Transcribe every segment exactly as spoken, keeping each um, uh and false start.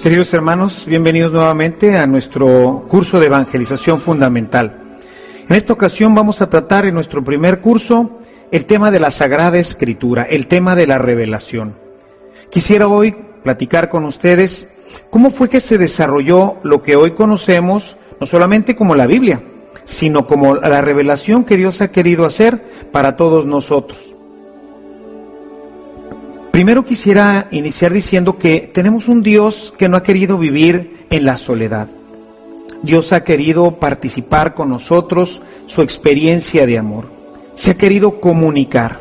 Queridos hermanos, bienvenidos nuevamente a nuestro curso de evangelización fundamental. En esta ocasión vamos a tratar en nuestro primer curso el tema de la Sagrada Escritura, el tema de la revelación. Quisiera hoy platicar con ustedes cómo fue que se desarrolló lo que hoy conocemos, no solamente como la Biblia, sino como la revelación que Dios ha querido hacer para todos nosotros. Primero quisiera iniciar diciendo que tenemos un Dios que no ha querido vivir en la soledad. Dios ha querido participar con nosotros su experiencia de amor. Se ha querido comunicar.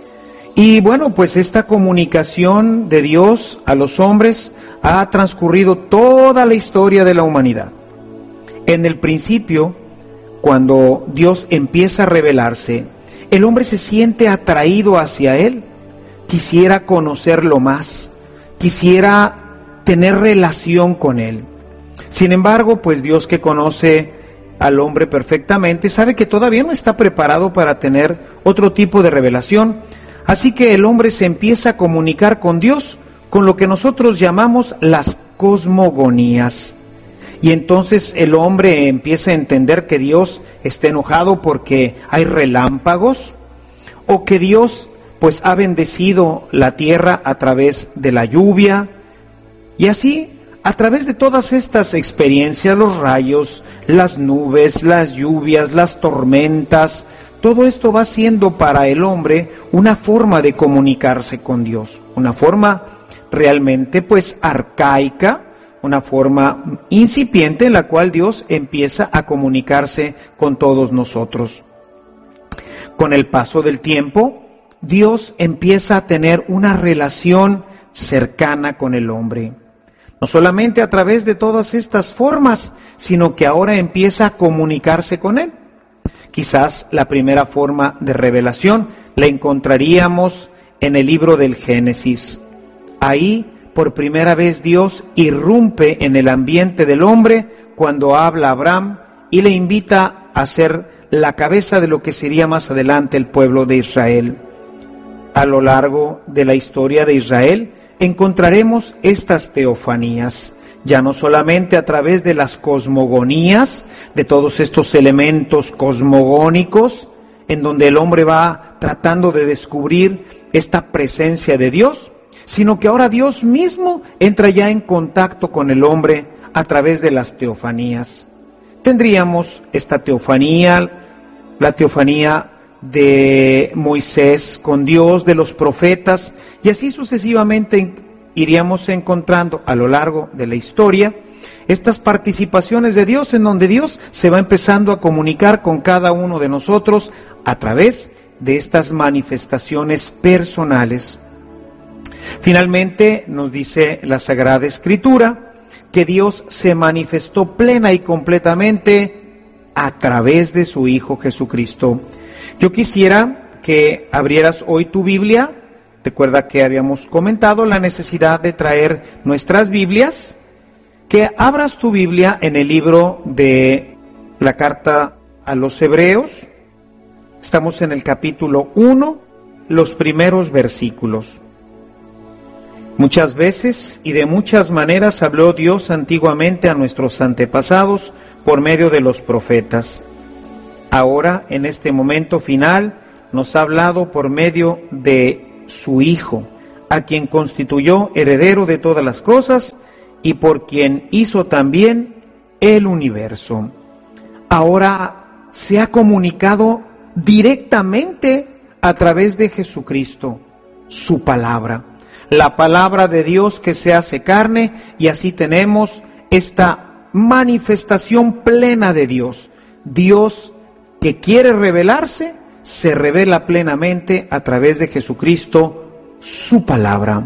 Y bueno, pues esta comunicación de Dios a los hombres ha transcurrido toda la historia de la humanidad. En el principio, cuando Dios empieza a revelarse, el hombre se siente atraído hacia Él. Quisiera conocerlo más, quisiera tener relación con Él. Sin embargo, pues Dios, que conoce al hombre perfectamente, sabe que todavía no está preparado para tener otro tipo de revelación. Así que el hombre se empieza a comunicar con Dios con lo que nosotros llamamos las cosmogonías. Y entonces el hombre empieza a entender que Dios está enojado porque hay relámpagos, o que Dios pues ha bendecido la tierra a través de la lluvia, y así, a través de todas estas experiencias, los rayos, las nubes, las lluvias, las tormentas, todo esto va siendo para el hombre una forma de comunicarse con Dios, una forma realmente pues arcaica, una forma incipiente en la cual Dios empieza a comunicarse con todos nosotros. Con el paso del tiempo, Dios empieza a tener una relación cercana con el hombre. No solamente a través de todas estas formas, sino que ahora empieza a comunicarse con Él. Quizás la primera forma de revelación la encontraríamos en el libro del Génesis. Ahí, por primera vez, Dios irrumpe en el ambiente del hombre cuando habla a Abraham y le invita a ser la cabeza de lo que sería más adelante el pueblo de Israel. A lo largo de la historia de Israel encontraremos estas teofanías, ya no solamente a través de las cosmogonías, de todos estos elementos cosmogónicos, en donde el hombre va tratando de descubrir esta presencia de Dios, sino que ahora Dios mismo entra ya en contacto con el hombre a través de las teofanías. Tendríamos esta teofanía, la teofanía de Moisés con Dios, de los profetas, y así sucesivamente iríamos encontrando a lo largo de la historia estas participaciones de Dios, en donde Dios se va empezando a comunicar con cada uno de nosotros a través de estas manifestaciones personales. Finalmente nos dice la Sagrada Escritura que Dios se manifestó plena y completamente a través de su Hijo Jesucristo. Yo quisiera que abrieras hoy tu Biblia. Recuerda que habíamos comentado la necesidad de traer nuestras Biblias. Que abras tu Biblia en el libro de la carta a los Hebreos. Estamos en el capítulo uno, los primeros versículos. Muchas veces y de muchas maneras habló Dios antiguamente a nuestros antepasados por medio de los profetas. Ahora, en este momento final, nos ha hablado por medio de su Hijo, a quien constituyó heredero de todas las cosas y por quien hizo también el universo. Ahora se ha comunicado directamente a través de Jesucristo, su palabra, la palabra de Dios que se hace carne, y así tenemos esta manifestación plena de Dios. Dios que quiere revelarse, se revela plenamente a través de Jesucristo, su palabra.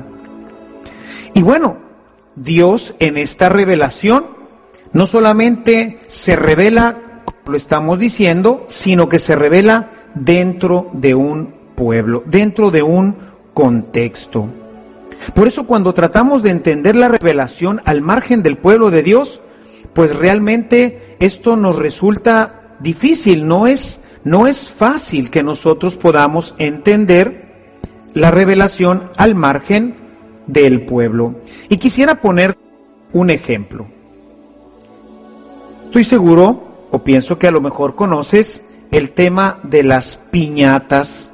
Y bueno, Dios en esta revelación no solamente se revela, como lo estamos diciendo, sino que se revela dentro de un pueblo, dentro de un contexto. Por eso cuando tratamos de entender la revelación al margen del pueblo de Dios, pues realmente esto nos resulta difícil, no es, no es fácil que nosotros podamos entender la revelación al margen del pueblo. Y quisiera poner un ejemplo. Estoy seguro, o pienso que a lo mejor conoces el tema de las piñatas.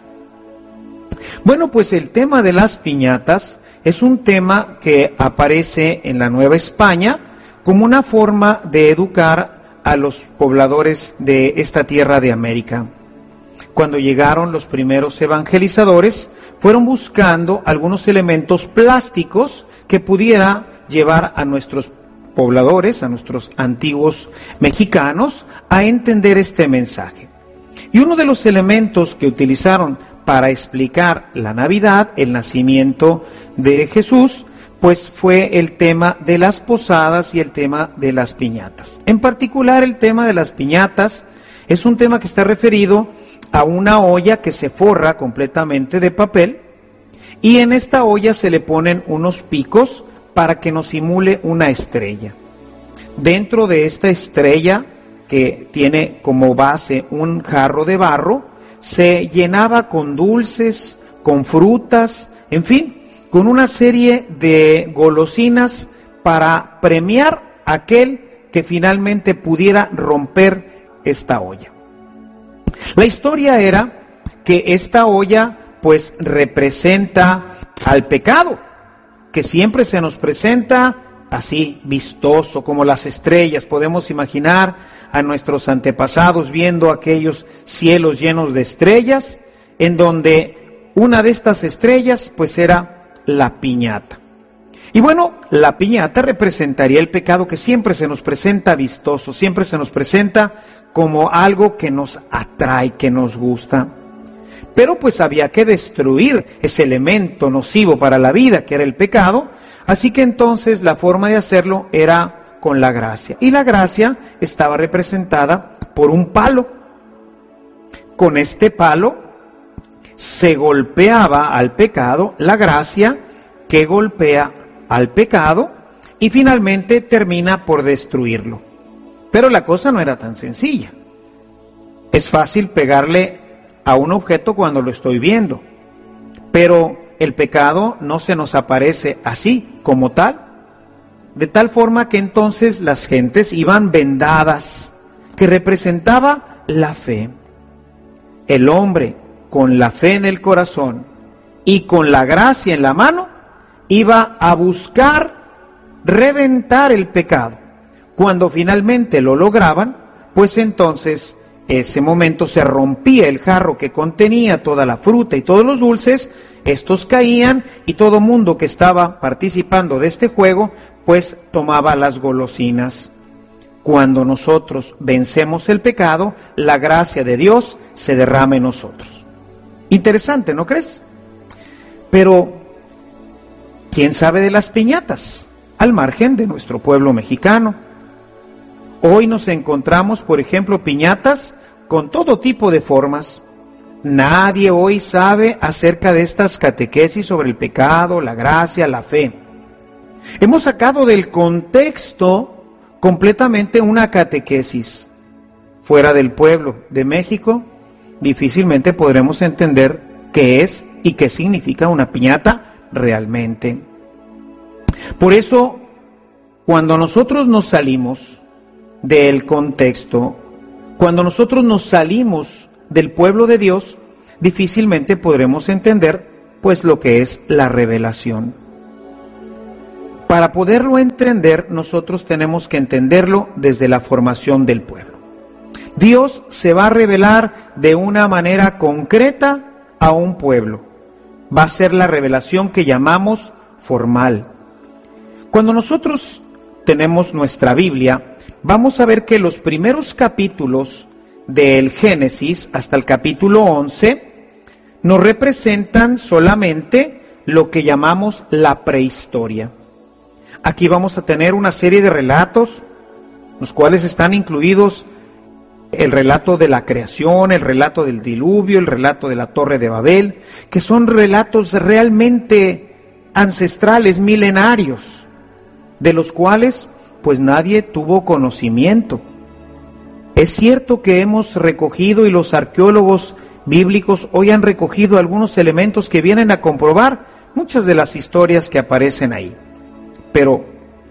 Bueno, pues el tema de las piñatas es un tema que aparece en la Nueva España como una forma de educar a los pobladores de esta tierra de América. Cuando llegaron los primeros evangelizadores, fueron buscando algunos elementos plásticos que pudiera llevar a nuestros pobladores, a nuestros antiguos mexicanos, a entender este mensaje. Y uno de los elementos que utilizaron para explicar la Navidad, el nacimiento de Jesús, pues fue el tema de las posadas y el tema de las piñatas. En particular, el tema de las piñatas es un tema que está referido a una olla que se forra completamente de papel, y en esta olla se le ponen unos picos para que nos simule una estrella. Dentro de esta estrella, que tiene como base un jarro de barro, se llenaba con dulces, con frutas, en fin, con una serie de golosinas para premiar a aquel que finalmente pudiera romper esta olla. La historia era que esta olla pues representa al pecado, que siempre se nos presenta así vistoso como las estrellas. Podemos imaginar a nuestros antepasados viendo aquellos cielos llenos de estrellas, en donde una de estas estrellas pues era la piñata. Y bueno, la piñata representaría el pecado, que siempre se nos presenta vistoso, siempre se nos presenta como algo que nos atrae, que nos gusta. Pero pues había que destruir ese elemento nocivo para la vida, que era el pecado, así que entonces la forma de hacerlo era con la gracia. Y la gracia estaba representada por un palo. Con este palo se golpeaba al pecado, la gracia que golpea al pecado y finalmente termina por destruirlo. Pero la cosa no era tan sencilla. Es fácil pegarle a un objeto cuando lo estoy viendo, pero el pecado no se nos aparece así, como tal, de tal forma que entonces las gentes iban vendadas, que representaba la fe. El hombre, con la fe en el corazón y con la gracia en la mano, iba a buscar reventar el pecado. Cuando finalmente lo lograban, pues entonces ese momento se rompía el jarro que contenía toda la fruta y todos los dulces, estos caían y todo mundo que estaba participando de este juego, pues tomaba las golosinas. Cuando nosotros vencemos el pecado, la gracia de Dios se derrama en nosotros. Interesante, ¿no crees? Pero, ¿quién sabe de las piñatas? Al margen de nuestro pueblo mexicano. Hoy nos encontramos, por ejemplo, piñatas con todo tipo de formas. Nadie hoy sabe acerca de estas catequesis sobre el pecado, la gracia, la fe. Hemos sacado del contexto completamente una catequesis. Fuera del pueblo de México, difícilmente podremos entender qué es y qué significa una piñata realmente. Por eso, cuando nosotros nos salimos del contexto, cuando nosotros nos salimos del pueblo de Dios, difícilmente podremos entender pues lo que es la revelación. Para poderlo entender, nosotros tenemos que entenderlo desde la formación del pueblo. Dios se va a revelar de una manera concreta a un pueblo. Va a ser la revelación que llamamos formal. Cuando nosotros tenemos nuestra Biblia, vamos a ver que los primeros capítulos del Génesis hasta el capítulo once nos representan solamente lo que llamamos la prehistoria. Aquí vamos a tener una serie de relatos, los cuales están incluidos el relato de la creación, el relato del diluvio, el relato de la Torre de Babel, que son relatos realmente ancestrales, milenarios, de los cuales pues nadie tuvo conocimiento. Es cierto que hemos recogido, y los arqueólogos bíblicos hoy han recogido algunos elementos que vienen a comprobar muchas de las historias que aparecen ahí. Pero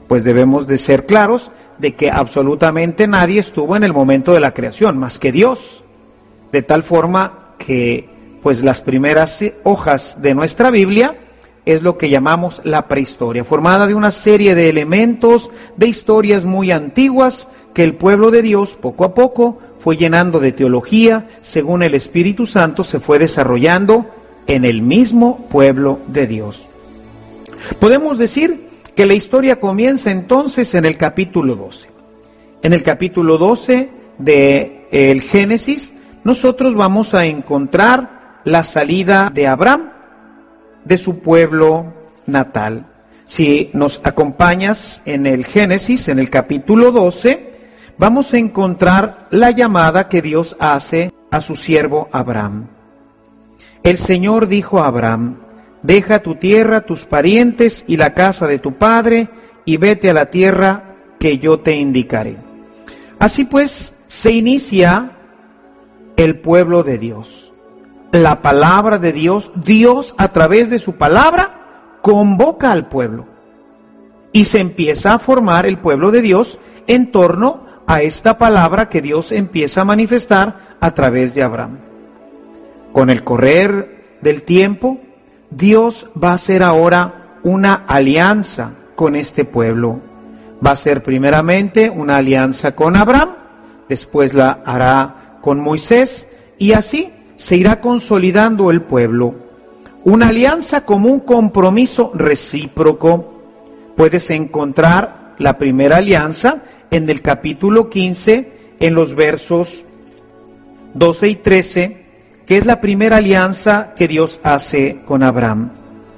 Pues debemos de ser claros de que absolutamente nadie estuvo en el momento de la creación, más que Dios. De tal forma que pues las primeras hojas de nuestra Biblia es lo que llamamos la prehistoria, formada de una serie de elementos, de historias muy antiguas, que el pueblo de Dios poco a poco fue llenando de teología, según el Espíritu Santo se fue desarrollando en el mismo pueblo de Dios. Podemos decir que la historia comienza entonces en el capítulo doce. En el capítulo doce del Génesis, nosotros vamos a encontrar la salida de Abraham de su pueblo natal. Si nos acompañas en el Génesis, en el capítulo doce, vamos a encontrar la llamada que Dios hace a su siervo Abraham. El Señor dijo a Abraham: deja tu tierra, tus parientes y la casa de tu padre, y vete a la tierra que yo te indicaré. Así pues, se inicia el pueblo de Dios. La palabra de Dios, Dios a través de su palabra convoca al pueblo. Y se empieza a formar el pueblo de Dios en torno a esta palabra que Dios empieza a manifestar a través de Abraham. Con el correr del tiempo, Dios va a hacer ahora una alianza con este pueblo. Va a ser primeramente una alianza con Abraham, después la hará con Moisés, y así se irá consolidando el pueblo. Una alianza como un compromiso recíproco. Puedes encontrar la primera alianza en el capítulo quince, en los versos doce y trece, que es la primera alianza que Dios hace con Abraham.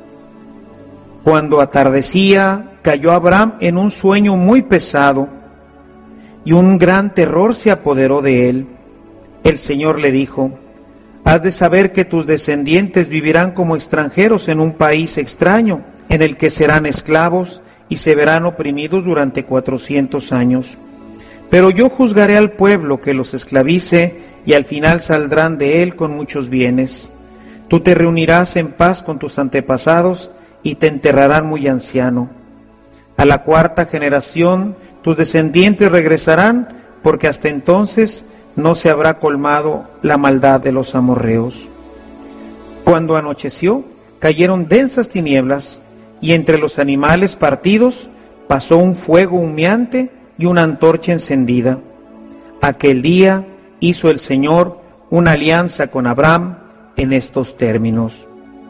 Cuando atardecía, cayó Abraham en un sueño muy pesado, y un gran terror se apoderó de él. El Señor le dijo: has de saber que tus descendientes vivirán como extranjeros en un país extraño, en el que serán esclavos y se verán oprimidos durante cuatrocientos años. Pero yo juzgaré al pueblo que los esclavice, y al final saldrán de él con muchos bienes. Tú te reunirás en paz con tus antepasados, y te enterrarán muy anciano. A la cuarta generación tus descendientes regresarán, porque hasta entonces no se habrá colmado la maldad de los amorreos. Cuando anocheció, cayeron densas tinieblas, y entre los animales partidos pasó un fuego humeante y una antorcha encendida. Aquel día hizo el Señor una alianza con Abraham en estos términos: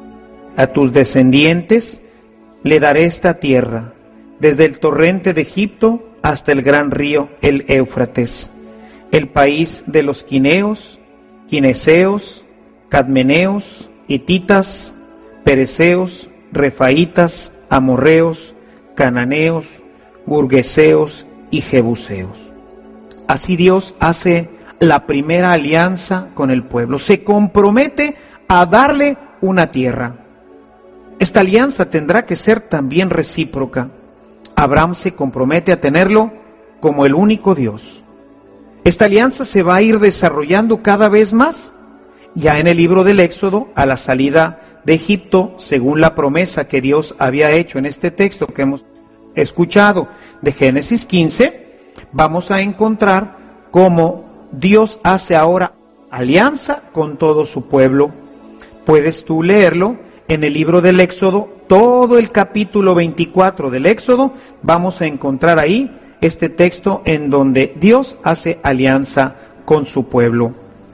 a tus descendientes le daré esta tierra, desde el torrente de Egipto hasta el gran río, el Éufrates, el país de los quineos, quineseos, cadmeneos, hititas, perezeos, refaitas, amorreos, cananeos, burgueseos y jebuseos. Así Dios hace la primera alianza con el pueblo. Se compromete a darle una tierra. Esta alianza tendrá que ser también recíproca. Abraham se compromete a tenerlo como el único Dios. Esta alianza se va a ir desarrollando cada vez más. Ya en el libro del Éxodo, a la salida de Egipto, según la promesa que Dios había hecho en este texto que hemos escuchado de Génesis quince, vamos a encontrar cómo Dios hace ahora alianza con todo su pueblo. Puedes tú leerlo en el libro del Éxodo, todo el capítulo veinticuatro del Éxodo, vamos a encontrar ahí este texto en donde Dios hace alianza con su pueblo.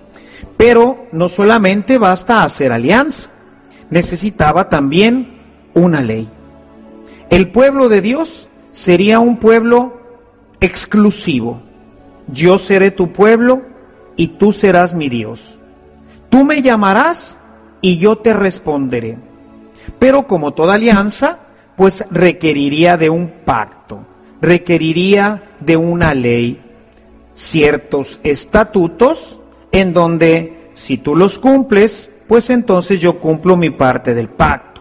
Pero no solamente basta hacer alianza, necesitaba también una ley. El pueblo de Dios sería un pueblo exclusivo. Yo seré tu pueblo y tú serás mi Dios. Tú me llamarás y yo te responderé. Pero como toda alianza, pues requeriría de un pacto, requeriría de una ley, ciertos estatutos en donde si tú los cumples, pues entonces yo cumplo mi parte del pacto.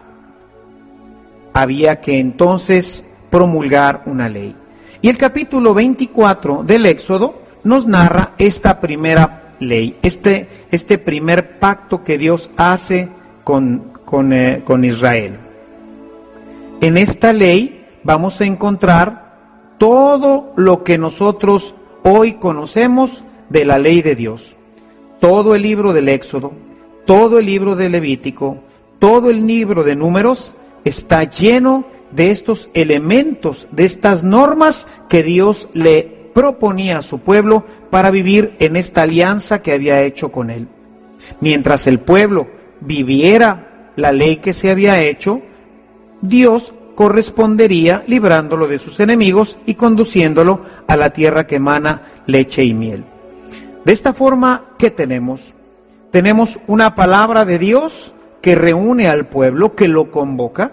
Había que entonces promulgar una ley. Y el capítulo veinticuatro del Éxodo nos narra esta primera ley, este, este primer pacto que Dios hace con, con, eh, con Israel. En esta ley vamos a encontrar todo lo que nosotros hoy conocemos de la ley de Dios. Todo el libro del Éxodo, todo el libro de Levítico, todo el libro de Números está lleno de estos elementos, de estas normas que Dios le proponía a su pueblo para vivir en esta alianza que había hecho con él. Mientras el pueblo viviera la ley que se había hecho, Dios correspondería librándolo de sus enemigos y conduciéndolo a la tierra que emana leche y miel. De esta forma, ¿qué tenemos? Tenemos una palabra de Dios que reúne al pueblo, que lo convoca.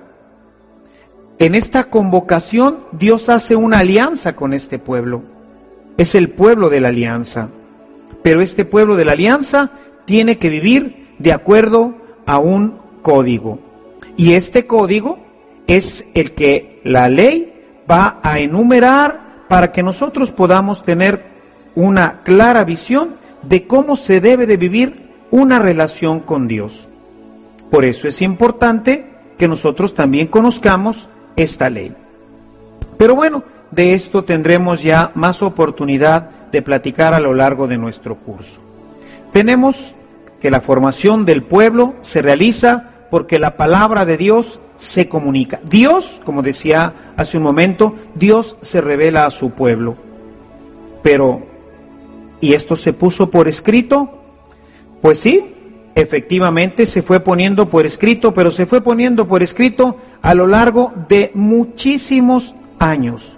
En esta convocación, Dios hace una alianza con este pueblo. Es el pueblo de la alianza. Pero este pueblo de la alianza tiene que vivir de acuerdo a un código. Y este código es el que la ley va a enumerar para que nosotros podamos tener una clara visión de cómo se debe de vivir una relación con Dios. Por eso es importante que nosotros también conozcamos esta ley. Pero bueno, de esto tendremos ya más oportunidad de platicar a lo largo de nuestro curso. Tenemos que la formación del pueblo se realiza porque la palabra de Dios se comunica. Dios, como decía hace un momento, Dios se revela a su pueblo. Pero, ¿y esto se puso por escrito? Pues sí, efectivamente se fue poniendo por escrito, pero se fue poniendo por escrito a lo largo de muchísimos años.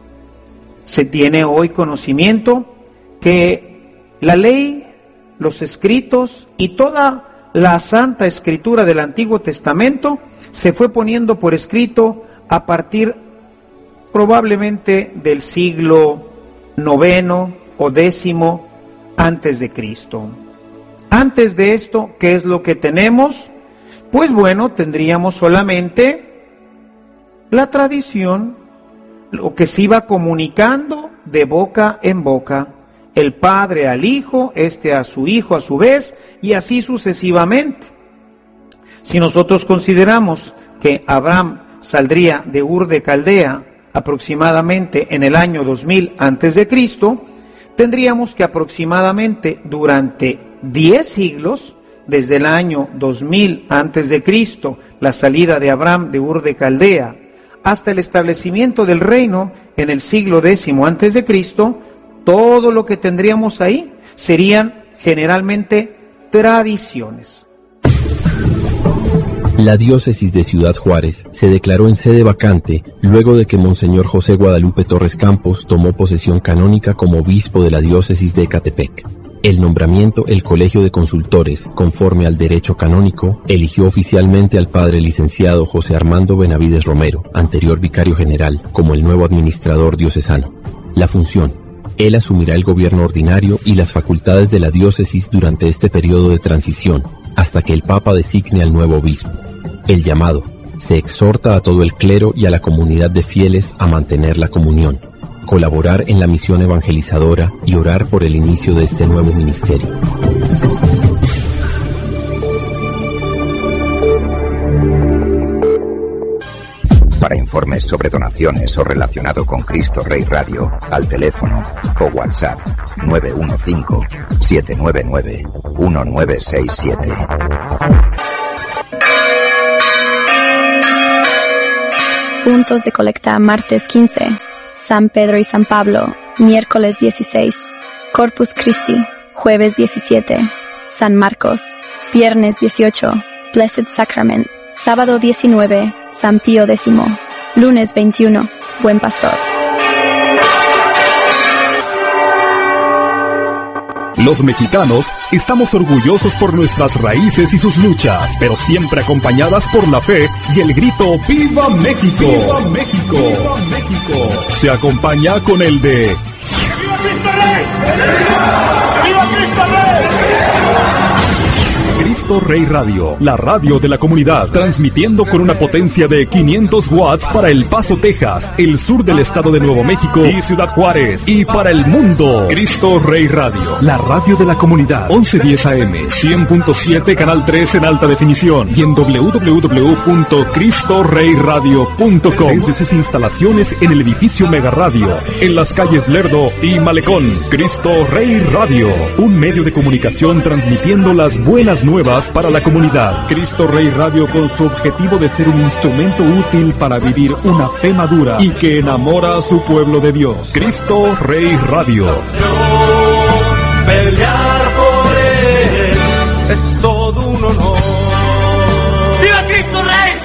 Se tiene hoy conocimiento que la ley, los escritos y toda la Santa Escritura del Antiguo Testamento se fue poniendo por escrito a partir probablemente del siglo noveno o décimo antes de Cristo. Antes de esto, ¿qué es lo que tenemos? Pues bueno, tendríamos solamente la tradición, lo que se iba comunicando de boca en boca, el padre al hijo, este a su hijo a su vez, y así sucesivamente. Si nosotros consideramos que Abraham saldría de Ur de Caldea aproximadamente en el año dos mil antes de Cristo, tendríamos que aproximadamente durante diez siglos, desde el año dos mil antes de Cristo, la salida de Abraham de Ur de Caldea, hasta el establecimiento del reino en el siglo décimo antes de Cristo, todo lo que tendríamos ahí serían generalmente tradiciones. La diócesis de Ciudad Juárez se declaró en sede vacante luego de que Monseñor José Guadalupe Torres Campos tomó posesión canónica como obispo de la diócesis de Ecatepec. El nombramiento, el Colegio de Consultores, conforme al derecho canónico, eligió oficialmente al padre licenciado José Armando Benavides Romero, anterior vicario general, como el nuevo administrador diocesano. La función: él asumirá el gobierno ordinario y las facultades de la diócesis durante este periodo de transición, hasta que el Papa designe al nuevo obispo. El llamado: se exhorta a todo el clero y a la comunidad de fieles a mantener la comunión, colaborar en la misión evangelizadora y orar por el inicio de este nuevo ministerio. Para informes sobre donaciones o relacionado con Cristo Rey Radio, al teléfono o WhatsApp nueve uno cinco, siete nueve nueve, uno nueve seis siete. Puntos de colecta martes quince, San Pedro y San Pablo, miércoles dieciséis, Corpus Christi, jueves diecisiete, San Marcos, viernes dieciocho, Blessed Sacrament, sábado diecinueve, San Pío X, lunes veintiuno, Buen Pastor. Los mexicanos estamos orgullosos por nuestras raíces y sus luchas, pero siempre acompañadas por la fe y el grito ¡Viva México! ¡Viva México! ¡Viva México! Se acompaña con el de ¡Viva Cristo Rey! ¡Viva Cristo Rey! Cristo Cristo Rey Radio, la radio de la comunidad, transmitiendo con una potencia de quinientos watts para El Paso, Texas, el sur del estado de Nuevo México y Ciudad Juárez, y para el mundo. Cristo Rey Radio, la radio de la comunidad, once diez A M, cien punto siete, canal tres en alta definición, y en doble u doble u doble u punto cristo rey radio punto com, desde sus instalaciones en el edificio Mega Radio, en las calles Lerdo y Malecón. Cristo Rey Radio, un medio de comunicación transmitiendo las buenas nuevas para la comunidad. Cristo Rey Radio, con su objetivo de ser un instrumento útil para vivir una fe madura y que enamora a su pueblo de Dios. Cristo Rey Radio. Pelear por él es todo un honor. ¡Viva Cristo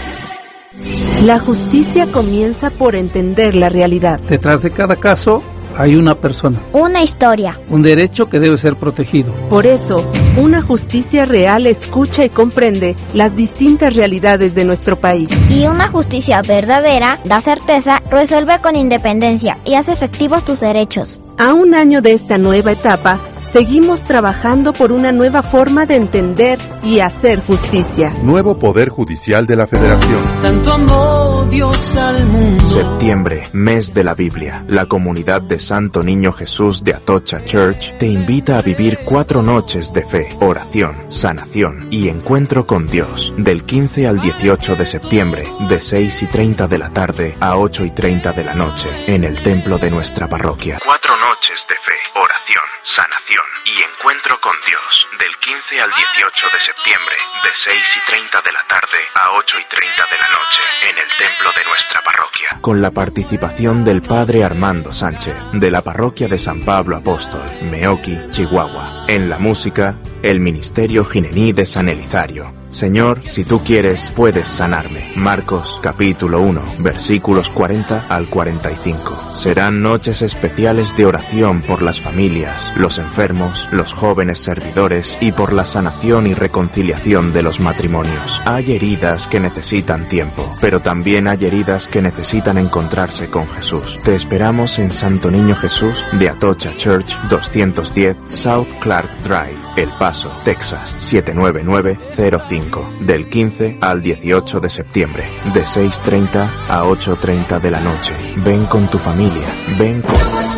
Rey! La justicia comienza por entender la realidad. Detrás de cada caso hay una persona, una historia, un derecho que debe ser protegido. Por eso, una justicia real escucha y comprende las distintas realidades de nuestro país. Y una justicia verdadera da certeza, resuelve con independencia y hace efectivos tus derechos. A un año de esta nueva etapa, seguimos trabajando por una nueva forma de entender y hacer justicia. Nuevo Poder Judicial de la Federación. Tanto amó Dios al mundo. Septiembre, mes de la Biblia. La comunidad de Santo Niño Jesús de Atocha Church te invita a vivir cuatro noches de fe, oración, sanación y encuentro con Dios. Del quince al dieciocho de septiembre, de seis y treinta de la tarde a ocho y treinta de la noche, en el templo de nuestra parroquia. Cuatro noches de fe, oración, sanación y encuentro con Dios, del quince al dieciocho de septiembre, de seis y treinta de la tarde a ocho y treinta de la noche, en el templo de nuestra parroquia. Con la participación del Padre Armando Sánchez, de la parroquia de San Pablo Apóstol, Meoqui, Chihuahua. En la música, el Ministerio Ginení de San Elizario. Señor, si tú quieres, puedes sanarme. Marcos, capítulo uno, versículos cuarenta al cuarenta y cinco. Serán noches especiales de oración por las familias, los enfermos, los jóvenes servidores y por la sanación y reconciliación de los matrimonios. Hay heridas que necesitan tiempo, pero también hay heridas que necesitan encontrarse con Jesús. Te esperamos en Santo Niño Jesús de Atocha Church, doscientos diez South Clark Drive, El Paso, Texas, siete nueve nueve cero cinco. Del quince al dieciocho de septiembre, de seis treinta a ocho treinta de la noche. Ven con tu familia, ven con...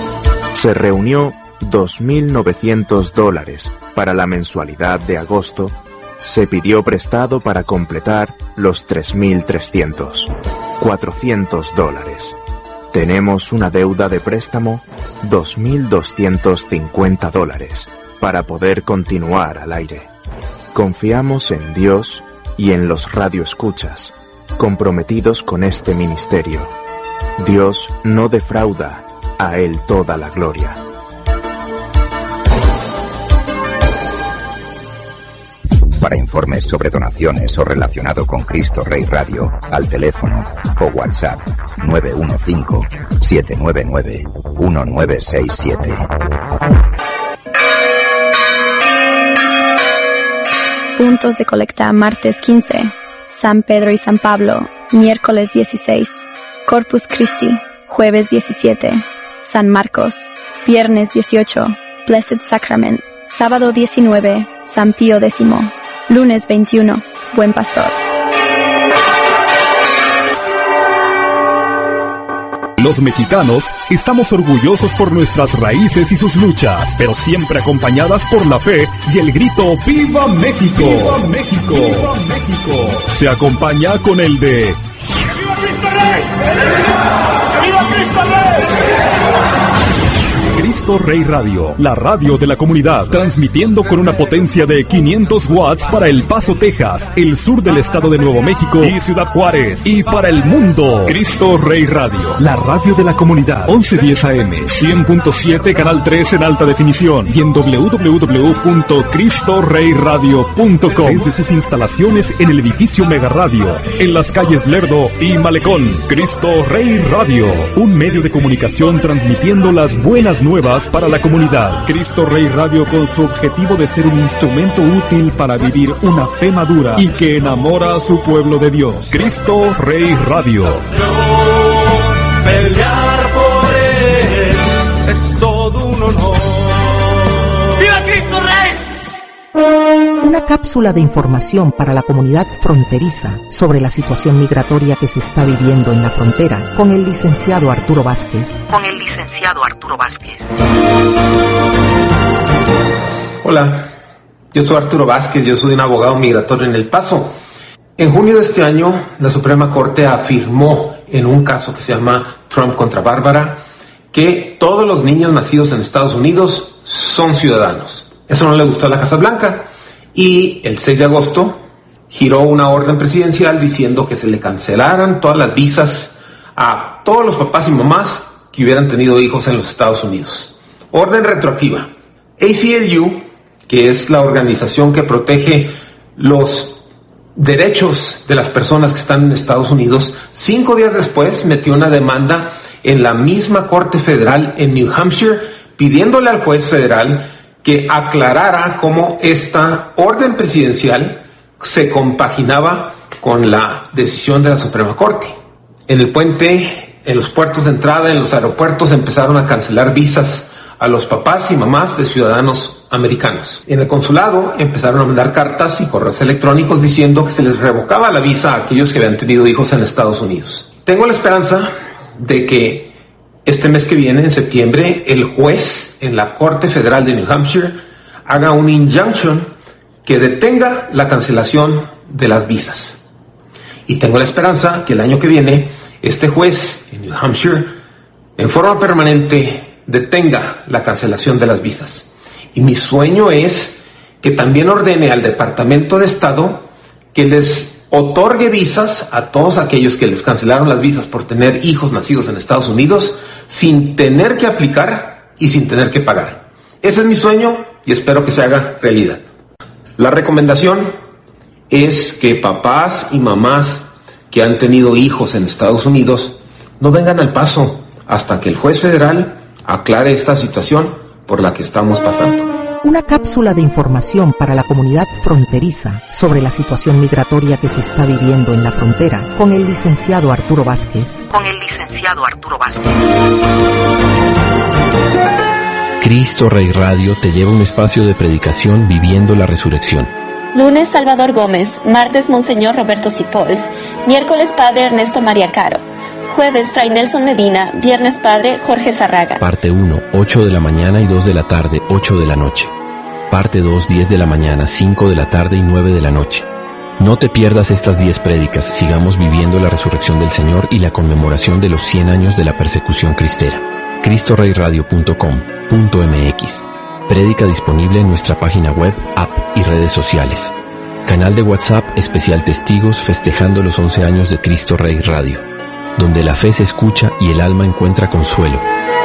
Se reunió dos mil novecientos dólares para la mensualidad de agosto. Se pidió prestado para completar los tres mil trescientos. cuatrocientos dólares. Tenemos una deuda de préstamo, dos mil doscientos cincuenta dólares, para poder continuar al aire. Confiamos en Dios y en los radioescuchas, comprometidos con este ministerio. Dios no defrauda, a Él toda la gloria. Para informes sobre donaciones o relacionado con Cristo Rey Radio, al teléfono o WhatsApp nueve uno cinco, siete nueve nueve, uno nueve seis siete. Puntos de colecta martes quince, San Pedro y San Pablo, miércoles dieciséis, Corpus Christi, jueves diecisiete, San Marcos, viernes dieciocho, Blessed Sacrament, sábado diecinueve, San Pío X, lunes veintiuno, Buen Pastor. Los mexicanos estamos orgullosos por nuestras raíces y sus luchas, pero siempre acompañadas por la fe y el grito ¡Viva México! ¡Viva México! ¡Viva México! Se acompaña con el de ¡Viva Cristo Rey! ¡Viva Cristo Rey! Cristo Rey Radio, la radio de la comunidad, transmitiendo con una potencia de quinientos watts para El Paso, Texas, el sur del estado de Nuevo México y Ciudad Juárez, y para el mundo. Cristo Rey Radio, la radio de la comunidad, once diez A M, cien punto siete, canal tres en alta definición, y en doble u doble u doble u punto cristo rey radio punto com, desde sus instalaciones en el edificio Mega Radio, en las calles Lerdo y Malecón. Cristo Rey Radio, un medio de comunicación transmitiendo las buenas nuevas para la comunidad. Cristo Rey Radio, con su objetivo de ser un instrumento útil para vivir una fe madura y que enamora a su pueblo de Dios. Cristo Rey Radio. Pelear por él es todo un honor. ¡Viva Cristo Rey! Una cápsula de información para la comunidad fronteriza sobre la situación migratoria que se está viviendo en la frontera con el licenciado Arturo Vázquez. Con el licenciado Arturo Vázquez. Hola, yo soy Arturo Vázquez, yo soy un abogado migratorio en El Paso. En junio de este año, la Suprema Corte afirmó en un caso que se llama Trump contra Bárbara que todos los niños nacidos en Estados Unidos son ciudadanos. Eso no le gustó a la Casa Blanca y el seis de agosto giró una orden presidencial diciendo que se le cancelaran todas las visas a todos los papás y mamás que hubieran tenido hijos en los Estados Unidos. Orden retroactiva. A C L U, que es la organización que protege los derechos de las personas que están en Estados Unidos, cinco días después metió una demanda en la misma Corte Federal en New Hampshire, pidiéndole al juez federal que aclarara cómo esta orden presidencial se compaginaba con la decisión de la Suprema Corte. En el puente, en los puertos de entrada, en los aeropuertos, empezaron a cancelar visas a los papás y mamás de ciudadanos americanos. En el consulado empezaron a mandar cartas y correos electrónicos diciendo que se les revocaba la visa a aquellos que habían tenido hijos en Estados Unidos. Tengo la esperanza de que este mes que viene, en septiembre, el juez en la Corte Federal de New Hampshire haga un injunction que detenga la cancelación de las visas. Y tengo la esperanza que el año que viene, este juez en New Hampshire, en forma permanente, detenga la cancelación de las visas. Y mi sueño es que también ordene al Departamento de Estado que les otorgue visas a todos aquellos que les cancelaron las visas por tener hijos nacidos en Estados Unidos sin tener que aplicar y sin tener que pagar. Ese es mi sueño y espero que se haga realidad. La recomendación es que papás y mamás que han tenido hijos en Estados Unidos no vengan al Paso hasta que el juez federal aclare esta situación por la que estamos pasando. Una cápsula de información para la comunidad fronteriza sobre la situación migratoria que se está viviendo en la frontera con el licenciado Arturo Vázquez. Con el licenciado Arturo Vázquez. Cristo Rey Radio te lleva a un espacio de predicación viviendo la resurrección. Lunes, Salvador Gómez. Martes, Monseñor Roberto Cipols. Miércoles, Padre Ernesto María Caro. Jueves, Fray Nelson Medina. Viernes, Padre Jorge Zarraga. Parte uno, ocho de la mañana y dos de la tarde, ocho de la noche. Parte dos, diez de la mañana, cinco de la tarde y nueve de la noche. No te pierdas estas diez prédicas. Sigamos viviendo la resurrección del Señor y la conmemoración de los cien años de la persecución cristera. cristo rey radio punto com punto m x. Prédica disponible en nuestra página web, app y redes sociales. Canal de WhatsApp especial Testigos festejando los once años de Cristo Rey Radio, donde la fe se escucha y el alma encuentra consuelo.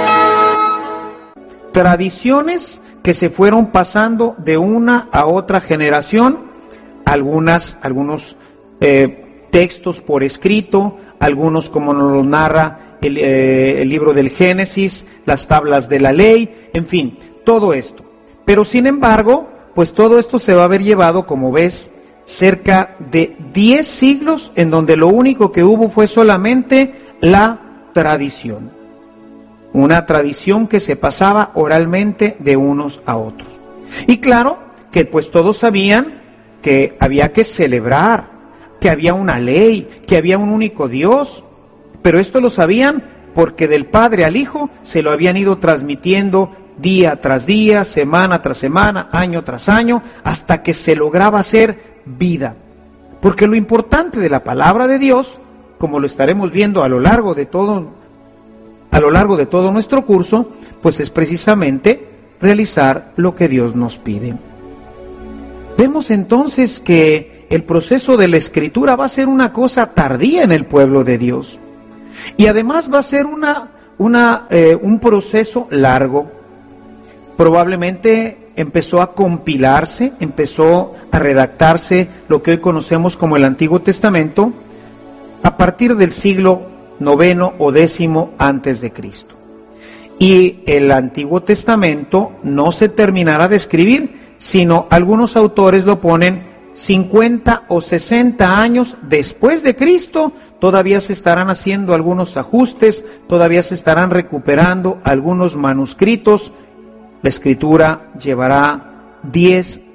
Tradiciones que se fueron pasando de una a otra generación, algunas, algunos eh, textos por escrito, algunos como nos lo narra el, eh, el libro del Génesis, las tablas de la ley, en fin, todo esto. Pero sin embargo, pues todo esto se va a haber llevado, como ves, cerca de diez siglos en donde lo único que hubo fue solamente la tradición. Una tradición que se pasaba oralmente de unos a otros. Y claro que pues todos sabían que había que celebrar, que había una ley, que había un único Dios, pero esto lo sabían porque del Padre al Hijo se lo habían ido transmitiendo día tras día, semana tras semana, año tras año, hasta que se lograba hacer vida. Porque lo importante de la palabra de Dios, como lo estaremos viendo a lo largo de todo a lo largo de todo nuestro curso, pues es precisamente realizar lo que Dios nos pide. Vemos entonces que el proceso de la escritura va a ser una cosa tardía en el pueblo de Dios. Y además va a ser una, una, eh, un proceso largo. Probablemente empezó a compilarse, empezó a redactarse lo que hoy conocemos como el Antiguo Testamento a partir del siglo noveno o décimo antes de Cristo. Y el Antiguo Testamento no se terminará de escribir, sino algunos autores lo ponen cincuenta o sesenta años después de Cristo. Todavía se estarán haciendo algunos ajustes, todavía se estarán recuperando algunos manuscritos. La escritura llevará diez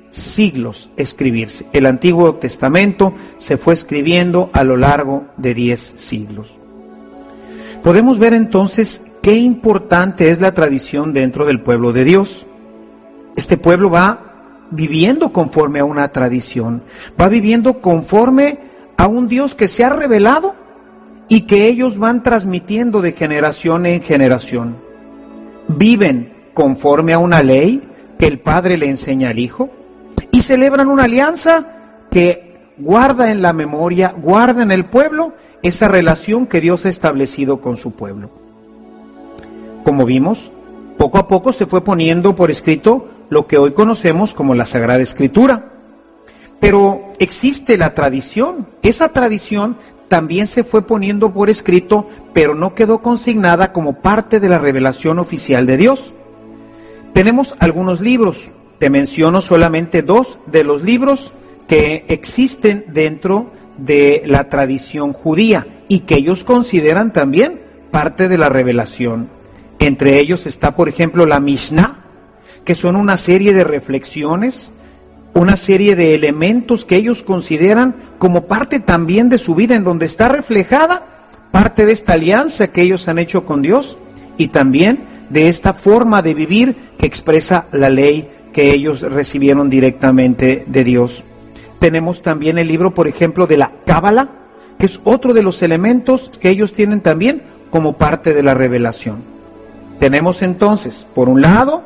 siglos escribirse. El Antiguo Testamento se fue escribiendo a lo largo de diez siglos. Podemos ver entonces qué importante es la tradición dentro del pueblo de Dios. Este pueblo va viviendo conforme a una tradición, va viviendo conforme a un Dios que se ha revelado y que ellos van transmitiendo de generación en generación. Viven conforme a una ley que el Padre le enseña al Hijo y celebran una alianza que guarda en la memoria, guarda en el pueblo esa relación que Dios ha establecido con su pueblo. Como vimos, poco a poco se fue poniendo por escrito lo que hoy conocemos como la Sagrada Escritura. Pero existe la tradición. Esa tradición también se fue poniendo por escrito, pero no quedó consignada como parte de la revelación oficial de Dios. Tenemos algunos libros. Te menciono solamente dos de los libros que existen dentro de la tradición judía y que ellos consideran también parte de la revelación. Entre ellos está, por ejemplo, la Mishnah, que son una serie de reflexiones, una serie de elementos que ellos consideran como parte también de su vida, en donde está reflejada parte de esta alianza que ellos han hecho con Dios y también de esta forma de vivir que expresa la ley que ellos recibieron directamente de Dios. Tenemos también el libro, por ejemplo, de la Cábala, que es otro de los elementos que ellos tienen también como parte de la revelación. Tenemos entonces, por un lado,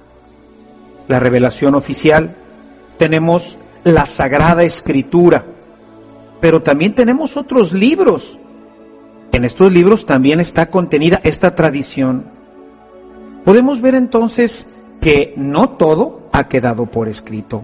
la revelación oficial, tenemos la Sagrada Escritura, pero también tenemos otros libros. En estos libros también está contenida esta tradición. Podemos ver entonces que no todo ha quedado por escrito.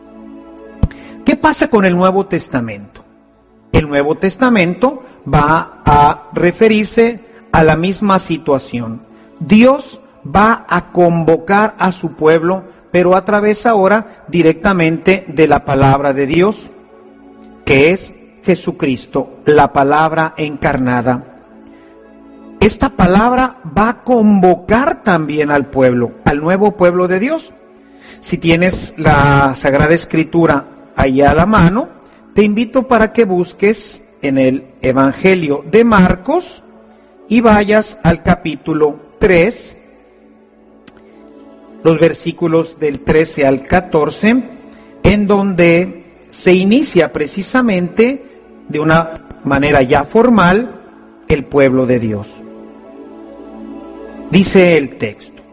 ¿Qué pasa con el Nuevo Testamento? El Nuevo Testamento va a referirse a la misma situación. Dios va a convocar a su pueblo, pero a través ahora directamente de la palabra de Dios, que es Jesucristo, la palabra encarnada. Esta palabra va a convocar también al pueblo, al nuevo pueblo de Dios. Si tienes la Sagrada Escritura ahí a la mano, te invito para que busques en el Evangelio de Marcos y vayas al capítulo tres, los versículos del trece al catorce, en donde se inicia precisamente de una manera ya formal el pueblo de Dios. Dice el texto: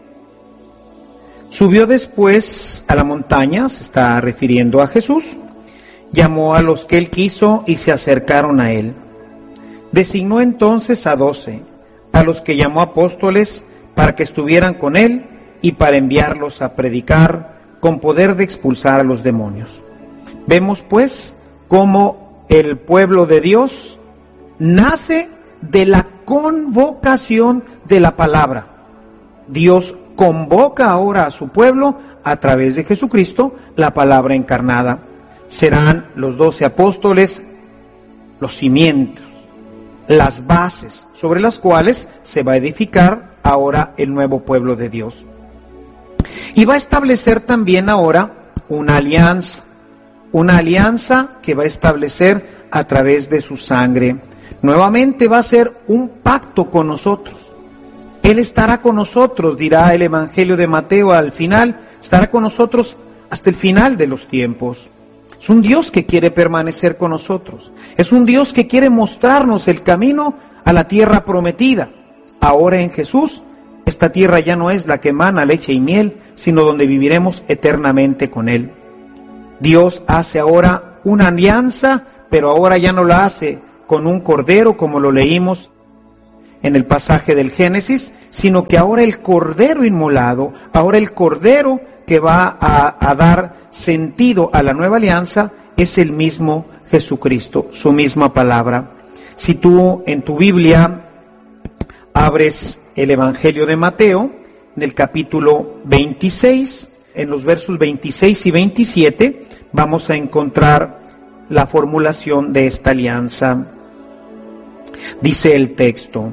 subió después a la montaña, se está refiriendo a Jesús, llamó a los que él quiso y se acercaron a él. Designó entonces a doce, a los que llamó apóstoles, para que estuvieran con él y para enviarlos a predicar con poder de expulsar a los demonios. Vemos pues cómo el pueblo de Dios nace de la convocación de la palabra. Dios convoca ahora a su pueblo a través de Jesucristo, la palabra encarnada. Serán los doce apóstoles los cimientos, las bases sobre las cuales se va a edificar ahora el nuevo pueblo de Dios. Y va a establecer también ahora una alianza, una alianza que va a establecer a través de su sangre. Nuevamente va a ser un pacto con nosotros. Él estará con nosotros, dirá el Evangelio de Mateo al final, estará con nosotros hasta el final de los tiempos. Es un Dios que quiere permanecer con nosotros. Es un Dios que quiere mostrarnos el camino a la tierra prometida. Ahora en Jesús, esta tierra ya no es la que emana leche y miel, sino donde viviremos eternamente con Él. Dios hace ahora una alianza, pero ahora ya no la hace con un cordero, como lo leímos en el pasaje del Génesis, sino que ahora el cordero inmolado, ahora el cordero que va a, a dar sentido a la nueva alianza, es el mismo Jesucristo, su misma palabra. Si tú en tu Biblia abres el Evangelio de Mateo, en el capítulo veintiséis, en los versos veintiséis y veintisiete, vamos a encontrar la formulación de esta alianza. Dice el texto: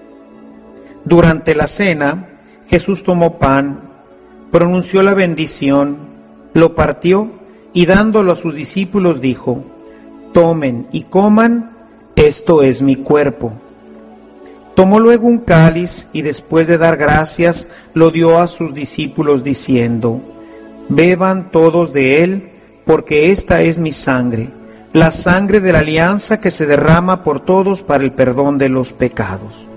durante la cena, Jesús tomó pan, pronunció la bendición, lo partió y dándolo a sus discípulos dijo: tomen y coman, esto es mi cuerpo. Tomó luego un cáliz y después de dar gracias lo dio a sus discípulos diciendo: beban todos de él, porque esta es mi sangre, la sangre de la alianza que se derrama por todos para el perdón de los pecados.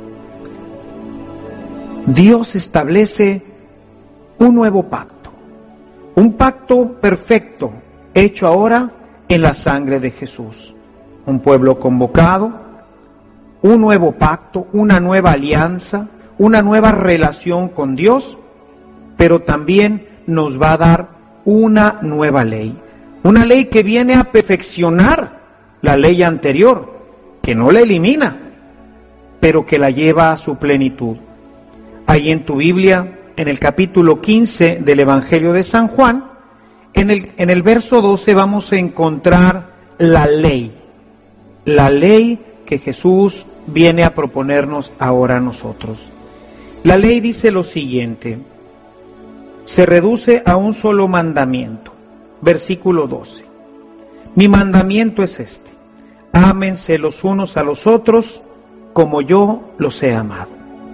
Dios establece un nuevo pacto, un pacto perfecto, hecho ahora en la sangre de Jesús. Un pueblo convocado, un nuevo pacto, una nueva alianza, una nueva relación con Dios, pero también nos va a dar una nueva ley. Una ley que viene a perfeccionar la ley anterior, que no la elimina, pero que la lleva a su plenitud. Ahí en tu Biblia, en el capítulo quince del Evangelio de San Juan, en el, en el verso doce vamos a encontrar la ley. La ley que Jesús viene a proponernos ahora a nosotros. La ley dice lo siguiente: se reduce a un solo mandamiento. Versículo doce. Mi mandamiento es este: ámense los unos a los otros como yo los he amado.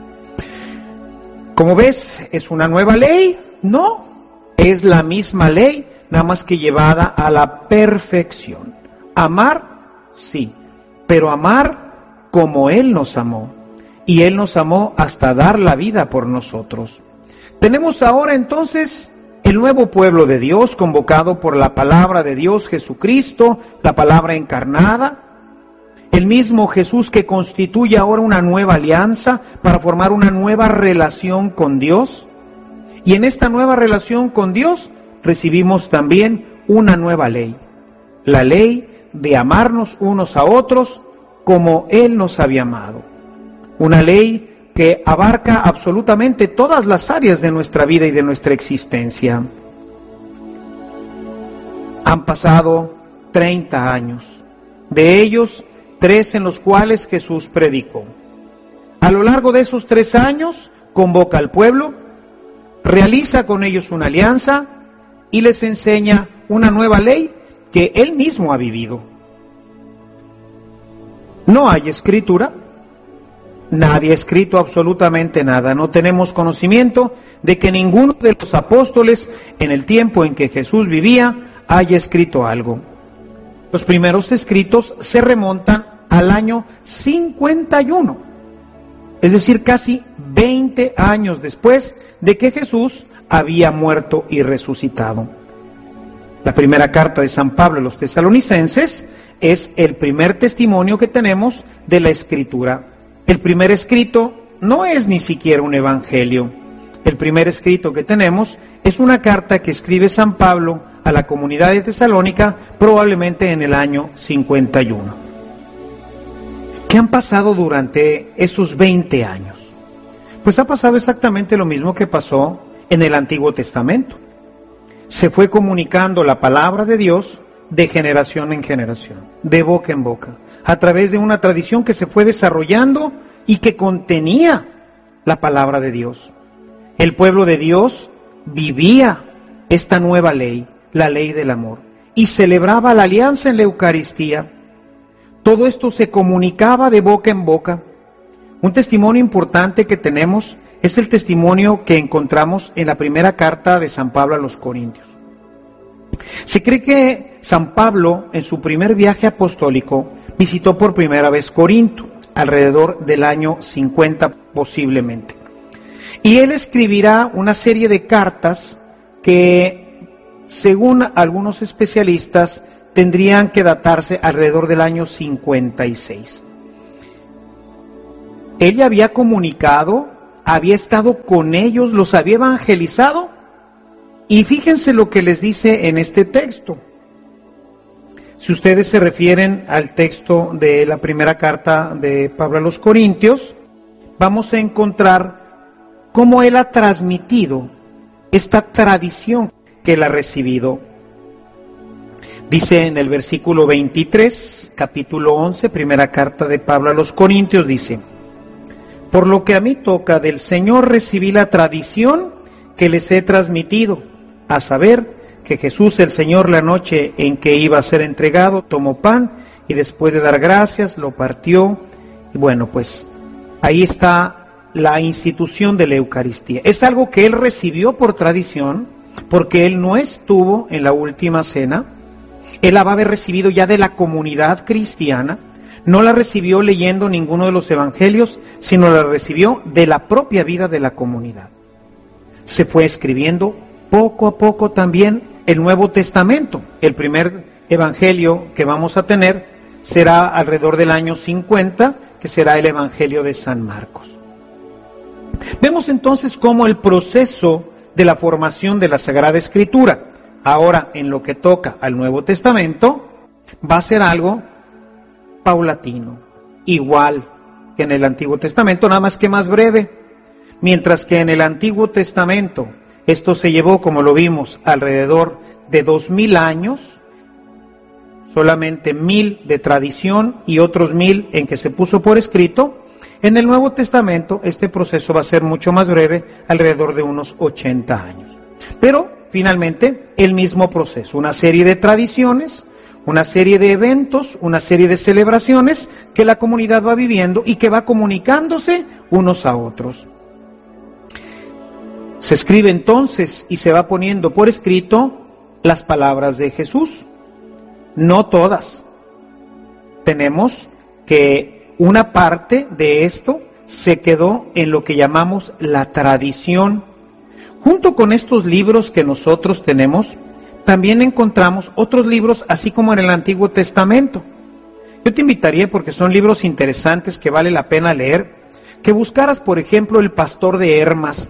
Como ves, ¿es una nueva ley? No, es la misma ley, nada más que llevada a la perfección. Amar, sí, pero amar como Él nos amó. Y Él nos amó hasta dar la vida por nosotros. Tenemos ahora entonces el nuevo pueblo de Dios, convocado por la palabra de Dios, Jesucristo, la palabra encarnada. El mismo Jesús que constituye ahora una nueva alianza para formar una nueva relación con Dios. Y en esta nueva relación con Dios recibimos también una nueva ley. La ley de amarnos unos a otros como Él nos había amado. Una ley que abarca absolutamente todas las áreas de nuestra vida y de nuestra existencia. Han pasado treinta años. De ellos, tres en los cuales Jesús predicó. A lo largo de esos tres años, convoca al pueblo, realiza con ellos una alianza y les enseña una nueva ley que Él mismo ha vivido. No hay escritura, nadie ha escrito absolutamente nada. No tenemos conocimiento de que ninguno de los apóstoles en el tiempo en que Jesús vivía haya escrito algo. Los primeros escritos se remontan al año cincuenta y uno, es decir, casi veinte años después de que Jesús había muerto y resucitado. La primera carta de San Pablo a los tesalonicenses es el primer testimonio que tenemos de la Escritura. El primer escrito no es ni siquiera un evangelio. El primer escrito que tenemos es una carta que escribe San Pablo a la comunidad de Tesalónica, probablemente en el año cincuenta y uno. ¿Qué han pasado durante esos veinte años? Pues ha pasado exactamente lo mismo que pasó en el Antiguo Testamento. Se fue comunicando la palabra de Dios de generación en generación, de boca en boca, a través de una tradición que se fue desarrollando y que contenía la palabra de Dios. El pueblo de Dios vivía esta nueva ley, la ley del amor, y celebraba la alianza en la Eucaristía. Todo esto se comunicaba de boca en boca. Un testimonio importante que tenemos es el testimonio que encontramos en la primera carta de San Pablo a los Corintios. Se cree que San Pablo, en su primer viaje apostólico, visitó por primera vez Corinto, alrededor del año cincuenta posiblemente. Y él escribirá una serie de cartas que, según algunos especialistas, tendrían que datarse alrededor del año cincuenta y seis. Él ya había comunicado, había estado con ellos, los había evangelizado, y fíjense lo que les dice en este texto. Si ustedes se refieren al texto de la primera carta de Pablo a los Corintios, vamos a encontrar cómo él ha transmitido esta tradición que él ha recibido. Dice en el versículo veintitrés, capítulo once, primera carta de Pablo a los Corintios, dice: por lo que a mí toca, del Señor recibí la tradición que les he transmitido, a saber, que Jesús el Señor, la noche en que iba a ser entregado, tomó pan y después de dar gracias lo partió. Y bueno, pues ahí está la institución de la Eucaristía. Es algo que él recibió por tradición, porque él no estuvo en la última cena. Él la va a haber recibido ya de la comunidad cristiana. No la recibió leyendo ninguno de los evangelios, sino la recibió de la propia vida de la comunidad. Se fue escribiendo poco a poco también el Nuevo Testamento. El primer evangelio que vamos a tener será alrededor del año cincuenta, que será el Evangelio de San Marcos. Vemos entonces cómo el proceso de la formación de la Sagrada Escritura, ahora en lo que toca al Nuevo Testamento, va a ser algo paulatino, igual que en el Antiguo Testamento, nada más que más breve. Mientras que en el Antiguo Testamento esto se llevó, como lo vimos, alrededor de dos mil años, solamente mil de tradición y otros mil en que se puso por escrito. En el Nuevo Testamento este proceso va a ser mucho más breve, alrededor de unos ochenta años. Pero finalmente el mismo proceso, una serie de tradiciones, una serie de eventos, una serie de celebraciones que la comunidad va viviendo y que va comunicándose unos a otros. Se escribe entonces y se va poniendo por escrito las palabras de Jesús. No todas. Tenemos que una parte de esto se quedó en lo que llamamos la tradición. Junto con estos libros que nosotros tenemos, también encontramos otros libros, así como en el Antiguo Testamento. Yo te invitaría, porque son libros interesantes que vale la pena leer, que buscaras, por ejemplo, El Pastor de Hermas.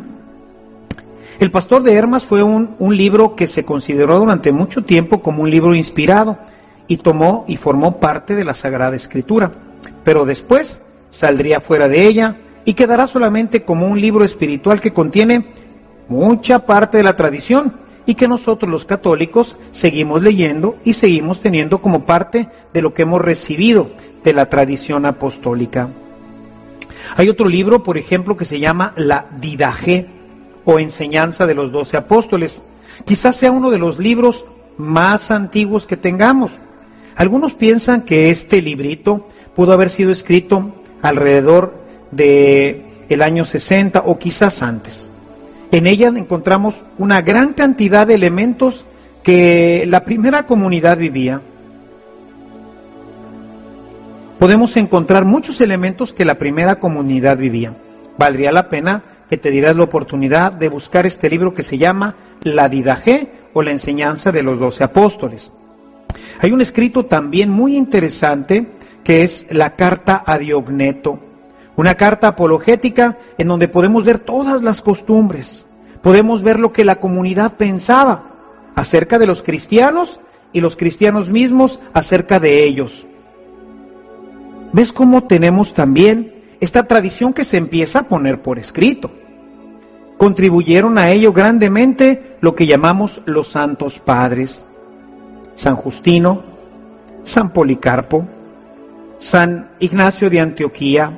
El Pastor de Hermas fue un, un libro que se consideró durante mucho tiempo como un libro inspirado y tomó y formó parte de la Sagrada Escritura, pero después saldría fuera de ella y quedará solamente como un libro espiritual que contiene mucha parte de la tradición y que nosotros los católicos seguimos leyendo y seguimos teniendo como parte de lo que hemos recibido de la tradición apostólica. Hay otro libro, por ejemplo, que se llama la Didaché, o Enseñanza de los Doce Apóstoles. Quizás sea uno de los libros más antiguos que tengamos. Algunos piensan que este librito pudo haber sido escrito alrededor de el año sesenta o quizás antes. En ella encontramos una gran cantidad de elementos que la primera comunidad vivía. Podemos encontrar muchos elementos que la primera comunidad vivía. Valdría la pena que te dieras la oportunidad de buscar este libro que se llama La Didaché, o la Enseñanza de los Doce Apóstoles. Hay un escrito también muy interesante que es la Carta a Diogneto, una carta apologética en donde podemos ver todas las costumbres, podemos ver lo que la comunidad pensaba acerca de los cristianos y los cristianos mismos acerca de ellos. ¿Ves cómo tenemos también esta tradición que se empieza a poner por escrito? Contribuyeron a ello grandemente lo que llamamos los santos padres: San Justino, San Policarpo, San Ignacio de Antioquía.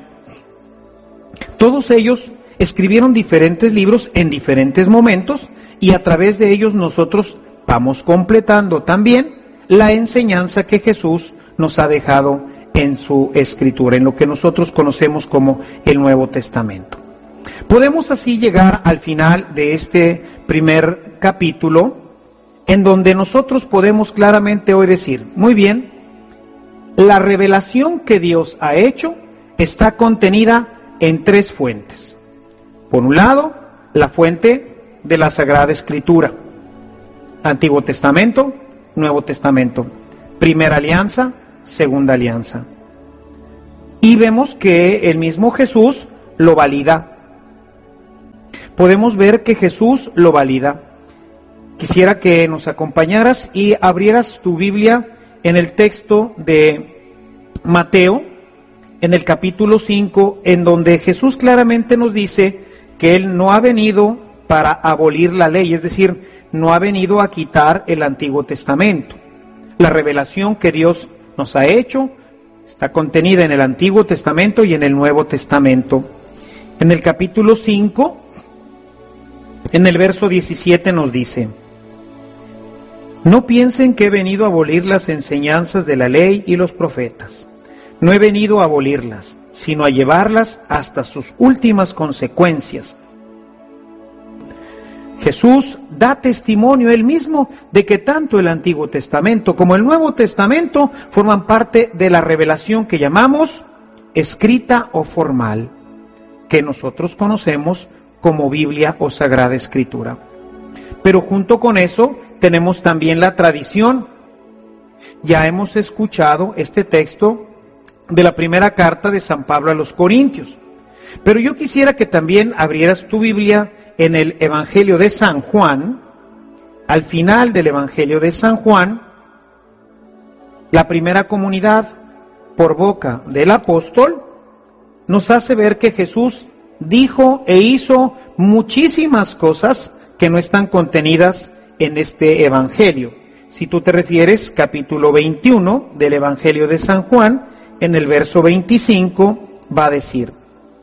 Todos ellos escribieron diferentes libros en diferentes momentos y a través de ellos nosotros vamos completando también la enseñanza que Jesús nos ha dejado en su escritura, en lo que nosotros conocemos como el Nuevo Testamento. Podemos así llegar al final de este primer capítulo, en donde nosotros podemos claramente hoy decir, muy bien, la revelación que Dios ha hecho está contenida en tres fuentes. Por un lado, la fuente de la Sagrada Escritura, Antiguo Testamento, Nuevo Testamento, Primera Alianza, Segunda Alianza. Y vemos que el mismo Jesús lo valida. Podemos ver que Jesús lo valida. Quisiera que nos acompañaras y abrieras tu Biblia en el texto de Mateo, en el capítulo cinco, en donde Jesús claramente nos dice que Él no ha venido para abolir la ley, es decir, no ha venido a quitar el Antiguo Testamento. La revelación que Dios nos ha hecho está contenida en el Antiguo Testamento y en el Nuevo Testamento. En el capítulo cinco, en el verso diecisiete nos dice: No piensen que he venido a abolir las enseñanzas de la ley y los profetas. No he venido a abolirlas, sino a llevarlas hasta sus últimas consecuencias. Jesús da testimonio él mismo de que tanto el Antiguo Testamento como el Nuevo Testamento forman parte de la revelación que llamamos escrita o formal, que nosotros conocemos como Biblia o Sagrada Escritura. Pero junto con eso tenemos también la tradición. Ya hemos escuchado este texto de la primera carta de San Pablo a los Corintios. Pero yo quisiera que también abrieras tu Biblia en el Evangelio de San Juan. Al final del Evangelio de San Juan, la primera comunidad, por boca del apóstol, nos hace ver que Jesús dijo e hizo muchísimas cosas que no están contenidas en este Evangelio. Si tú te refieres, capítulo veintiuno del Evangelio de San Juan, en el verso veinticinco, va a decir: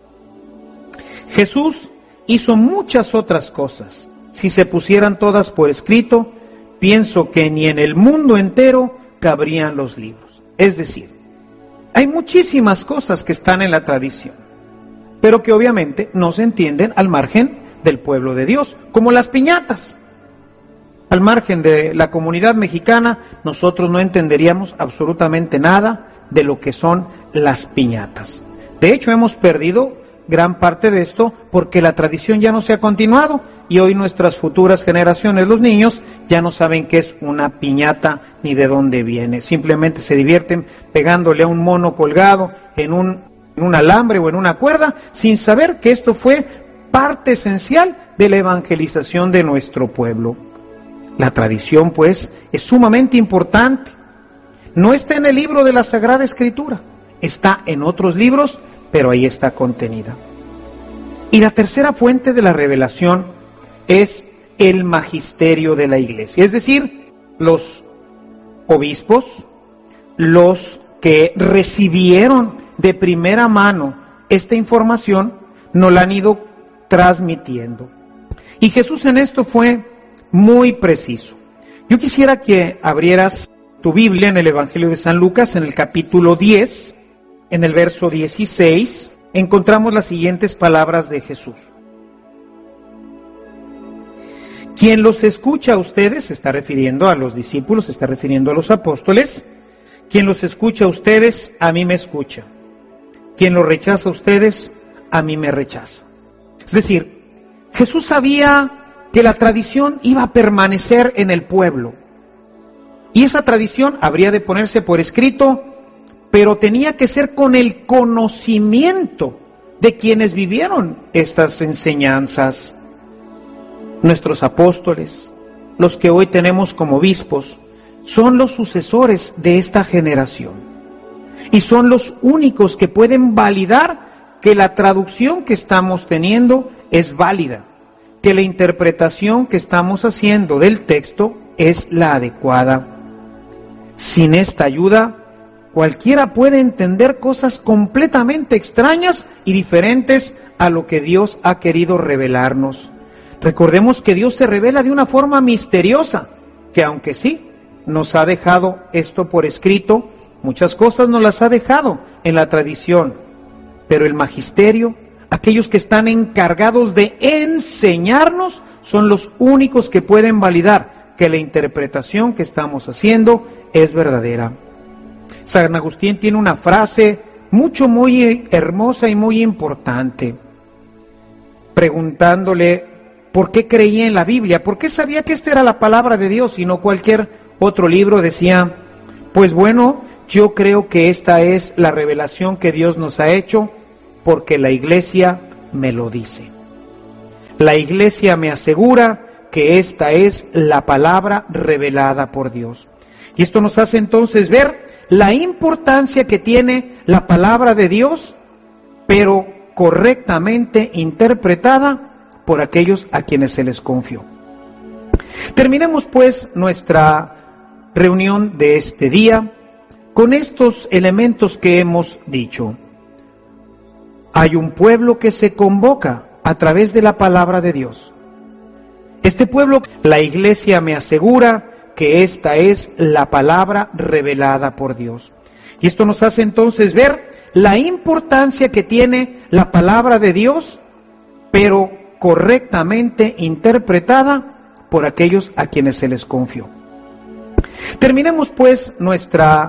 Jesús hizo muchas otras cosas. Si se pusieran todas por escrito, pienso que ni en el mundo entero cabrían los libros. Es decir, hay muchísimas cosas que están en la tradición, pero que obviamente no se entienden al margen del pueblo de Dios, como las piñatas. Al margen de la comunidad mexicana, nosotros no entenderíamos absolutamente nada de lo que son las piñatas. De hecho, hemos perdido gran parte de esto porque la tradición ya no se ha continuado y hoy nuestras futuras generaciones, los niños, ya no saben qué es una piñata ni de dónde viene. Simplemente se divierten pegándole a un mono colgado en un, en un alambre o en una cuerda, sin saber que esto fue parte esencial de la evangelización de nuestro pueblo. La tradición, pues, es sumamente importante. No está en el libro de la Sagrada Escritura, está en otros libros, pero ahí está contenida. Y la tercera fuente de la revelación es el magisterio de la Iglesia, es decir, los obispos, los que recibieron de primera mano esta información, nos la han ido transmitiendo. Y Jesús en esto fue muy preciso. Yo quisiera que abrieras tu Biblia en el Evangelio de San Lucas, en el capítulo diez, en el verso dieciséis, encontramos las siguientes palabras de Jesús. Quien los escucha a ustedes, se está refiriendo a los discípulos, se está refiriendo a los apóstoles. Quien los escucha a ustedes, a mí me escucha. Quien los rechaza a ustedes, a mí me rechaza. Es decir, Jesús sabía que la tradición iba a permanecer en el pueblo. Y esa tradición habría de ponerse por escrito, pero tenía que ser con el conocimiento de quienes vivieron estas enseñanzas. Nuestros apóstoles, los que hoy tenemos como obispos, son los sucesores de esta generación. Y son los únicos que pueden validar que la traducción que estamos teniendo es válida, que la interpretación que estamos haciendo del texto es la adecuada. Sin esta ayuda, cualquiera puede entender cosas completamente extrañas y diferentes a lo que Dios ha querido revelarnos. Recordemos que Dios se revela de una forma misteriosa, que aunque sí nos ha dejado esto por escrito, muchas cosas nos las ha dejado en la tradición, pero el magisterio, aquellos que están encargados de enseñarnos, son los únicos que pueden validar que la interpretación que estamos haciendo es verdadera. San Agustín tiene una frase mucho, muy hermosa y muy importante, preguntándole por qué creía en la Biblia, por qué sabía que esta era la palabra de Dios y no cualquier otro libro. Decía, pues bueno, yo creo que esta es la revelación que Dios nos ha hecho porque la Iglesia me lo dice. La Iglesia me asegura que esta es la palabra revelada por Dios. Y esto nos hace entonces ver la importancia que tiene la palabra de Dios, pero correctamente interpretada por aquellos a quienes se les confió. Terminemos pues nuestra reunión de este día con estos elementos que hemos dicho. Hay un pueblo que se convoca a través de la palabra de Dios. Este pueblo, la Iglesia me asegura que esta es la palabra revelada por Dios. Y esto nos hace entonces ver la importancia que tiene la palabra de Dios, pero correctamente interpretada por aquellos a quienes se les confió. Terminemos pues nuestra